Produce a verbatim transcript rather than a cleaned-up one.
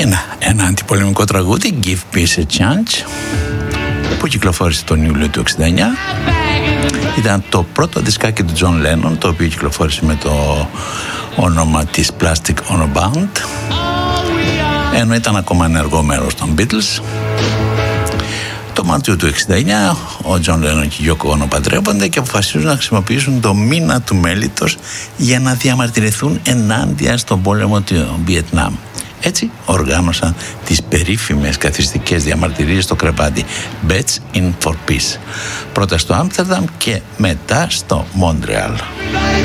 Και να, ένα αντιπολεμικό τραγούδι, Give Peace a Chance, που κυκλοφόρησε τον Ιούλιο του εξήντα εννιά. Ήταν το πρώτο δισκάκι του John Lennon, το οποίο κυκλοφόρησε με το όνομα της Plastic Ono Band, ενώ ήταν ακόμα ενεργό μέρος των Beatles. Το Μάρτιο του εξήντα εννιά ο John Lennon και η Yoko Ono παντρεύονται και αποφασίζουν να χρησιμοποιήσουν το μήνα του μέλιτος για να διαμαρτυρηθούν ενάντια στον πόλεμο του Βιετνάμ. Έτσι οργάνωσαν τις περίφημες καθιστικές διαμαρτυρίες στο κρεβάτι Bets in for Peace, πρώτα στο Άμστερνταμ και μετά στο Μόντρεαλ.